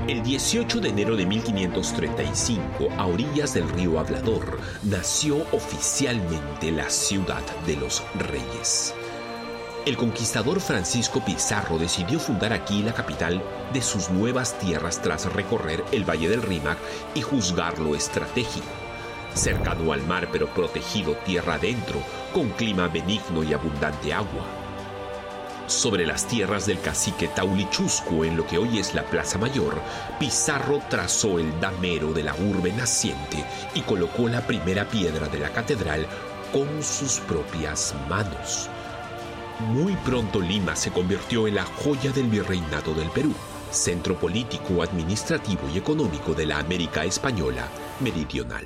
El 18 de enero de 1535, a orillas del río Hablador, nació oficialmente la Ciudad de los Reyes. El conquistador Francisco Pizarro decidió fundar aquí la capital de sus nuevas tierras tras recorrer el Valle del Rímac y juzgarlo estratégico. Cercano al mar pero protegido tierra adentro, con clima benigno y abundante agua. Sobre las tierras del cacique Taulichuscu, en lo que hoy es la Plaza Mayor, Pizarro trazó el damero de la urbe naciente y colocó la primera piedra de la catedral con sus propias manos. Muy pronto Lima se convirtió en la joya del virreinato del Perú, centro político, administrativo y económico de la América Española meridional.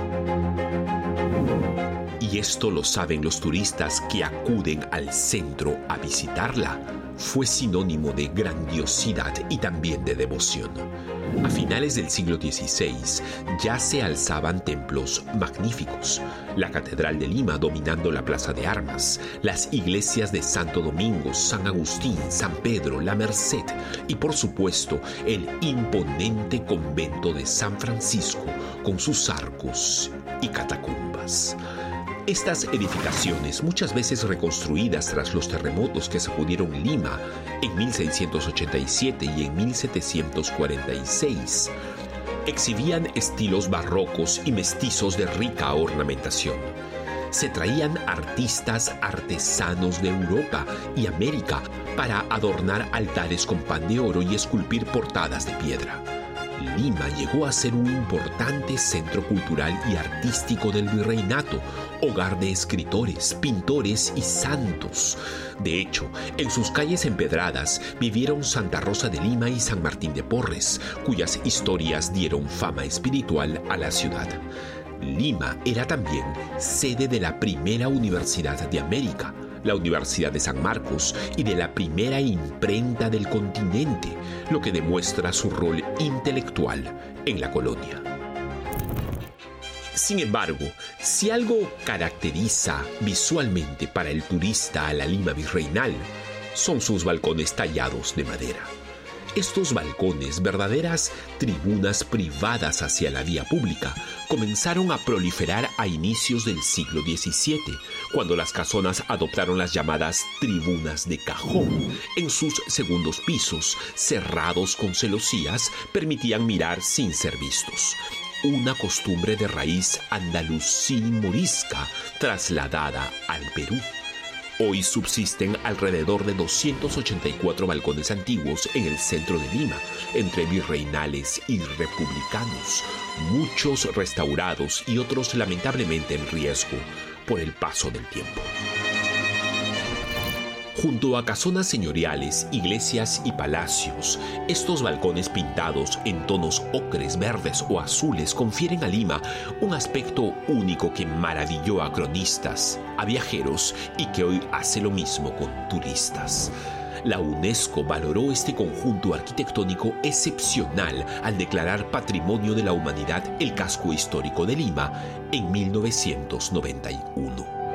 Y esto lo saben los turistas que acuden al centro a visitarla. Fue sinónimo de grandiosidad y también de devoción. A finales del siglo XVI ya se alzaban templos magníficos. La Catedral de Lima dominando la Plaza de Armas, las iglesias de Santo Domingo, San Agustín, San Pedro, La Merced y por supuesto el imponente convento de San Francisco con sus arcos y catacumbas. Estas edificaciones, muchas veces reconstruidas tras los terremotos que sacudieron Lima en 1687 y en 1746, exhibían estilos barrocos y mestizos de rica ornamentación. Se traían artistas artesanos de Europa y América para adornar altares con pan de oro y esculpir portadas de piedra. Lima llegó a ser un importante centro cultural y artístico del virreinato, hogar de escritores, pintores y santos. De hecho, en sus calles empedradas vivieron Santa Rosa de Lima y San Martín de Porres, cuyas historias dieron fama espiritual a la ciudad. Lima era también sede de la primera universidad de América, la Universidad de San Marcos, y de la primera imprenta del continente, lo que demuestra su rol intelectual en la colonia. Sin embargo, si algo caracteriza visualmente para el turista a la Lima virreinal, son sus balcones tallados de madera. Estos balcones, verdaderas tribunas privadas hacia la vía pública, comenzaron a proliferar a inicios del siglo XVII, cuando las casonas adoptaron las llamadas tribunas de cajón. En sus segundos pisos, cerrados con celosías, permitían mirar sin ser vistos. Una costumbre de raíz andalusí morisca trasladada al Perú. Hoy subsisten alrededor de 284 balcones antiguos en el centro de Lima, entre virreinales y republicanos, muchos restaurados y otros lamentablemente en riesgo por el paso del tiempo. Junto a casonas señoriales, iglesias y palacios, estos balcones pintados en tonos ocres, verdes o azules confieren a Lima un aspecto único que maravilló a cronistas, a viajeros y que hoy hace lo mismo con turistas. La UNESCO valoró este conjunto arquitectónico excepcional al declarar Patrimonio de la Humanidad el casco histórico de Lima en 1991.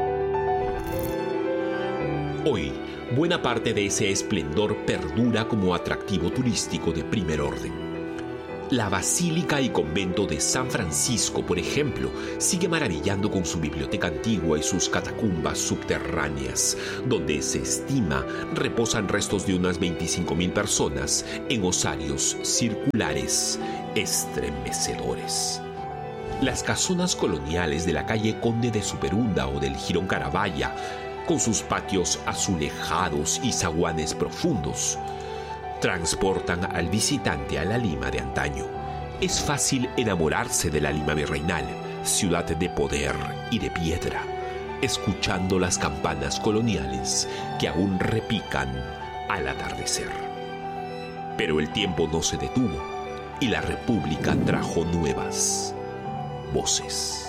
Hoy, buena parte de ese esplendor perdura como atractivo turístico de primer orden. La Basílica y Convento de San Francisco, por ejemplo, sigue maravillando con su biblioteca antigua y sus catacumbas subterráneas, donde se estima reposan restos de unas 25.000 personas en osarios circulares estremecedores. Las casonas coloniales de la calle Conde de Superunda o del Jirón Carabaya, con sus patios azulejados y zaguanes profundos, transportan al visitante a la Lima de antaño. Es fácil enamorarse de la Lima virreinal, ciudad de poder y de piedra, escuchando las campanas coloniales que aún repican al atardecer. Pero el tiempo no se detuvo y la República trajo nuevas voces.